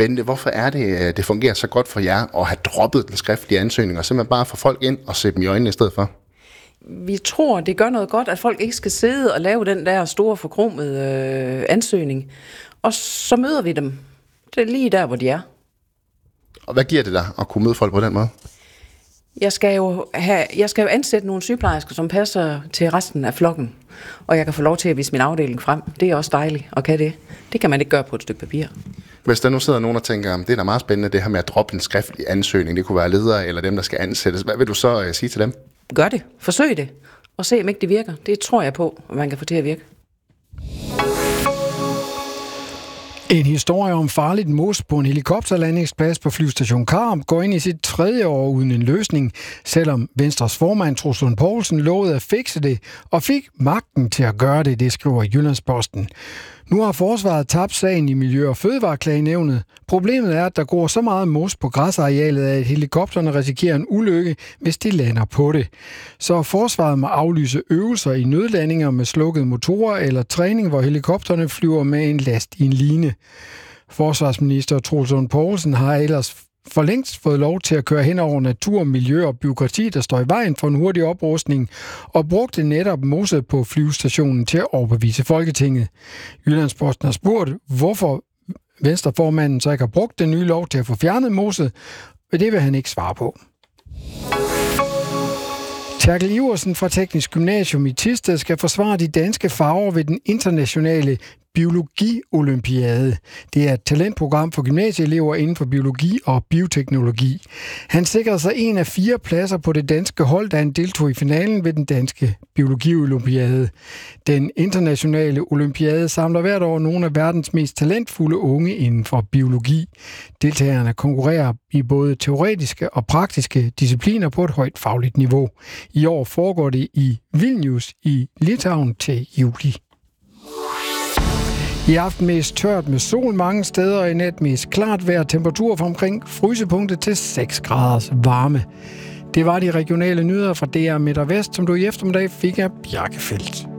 Bente, hvorfor er det, det fungerer så godt for jer at have droppet den skriftlige ansøgning, og simpelthen bare få folk ind og se dem i øjnene i stedet for? Vi tror, det gør noget godt, at folk ikke skal sidde og lave den der store forkromede ansøgning. Og så møder vi dem. Det er lige der, hvor de er. Og hvad giver det dig at kunne møde folk på den måde? Jeg skal jo ansætte nogle sygeplejersker, som passer til resten af flokken. Og jeg kan få lov til at vise min afdeling frem. Det er også dejligt at kan det. Det kan man ikke gøre på et stykke papir. Hvis der nu sidder nogen og tænker, det er da meget spændende, det her med at droppe en skriftlig ansøgning, det kunne være ledere eller dem, der skal ansættes. Hvad vil du så sige til dem? Gør det. Forsøg det. Og se, om ikke det virker. Det tror jeg på, at man kan få til at virke. En historie om farligt mos på en helikopterlandingsplads på flyvestation Karup går ind i sit 3. år uden en løsning, selvom Venstres formand Troels Lund Poulsen lovede at fikse det og fik magten til at gøre det, det skriver Jyllandsposten. Nu har forsvaret tabt sagen i Miljø- og Fødevareklagenævnet. Problemet er, at der går så meget mos på græsarealet, at helikopterne risikerer en ulykke, hvis de lander på det. Så forsvaret må aflyse øvelser i nødlandinger med slukkede motorer eller træning, hvor helikopterne flyver med en last i en line. Forsvarsminister Troels Lund Poulsen har ellers for længst fået lov til at køre hen over natur, miljø og byråkrati, der står i vejen for en hurtig oprustning, og brugte netop moset på flyvestationen til at overbevise Folketinget. Jyllandsposten har spurgt, hvorfor Venstreformanden så ikke har brugt den nye lov til at få fjernet moset, og det vil han ikke svare på. Terkel Iversen fra Teknisk Gymnasium i Thisted skal forsvare de danske farver ved den internationale biologi-olympiade. Det er et talentprogram for gymnasieelever inden for biologi og bioteknologi. Han sikrede sig en af 4 pladser på det danske hold, da han deltog i finalen ved den danske biologi-olympiade. Den internationale olympiade samler hvert år nogle af verdens mest talentfulde unge inden for biologi. Deltagerne konkurrerer i både teoretiske og praktiske discipliner på et højt fagligt niveau. I år foregår det i Vilnius i Litauen til juli. I aften mest tørt med sol mange steder, og i nat mest klart vejr, temperatur fra omkring frysepunktet til 6 graders varme. Det var de regionale nyheder fra DR Midt og Vest, som du i eftermiddag fik af Bjarkefeldt.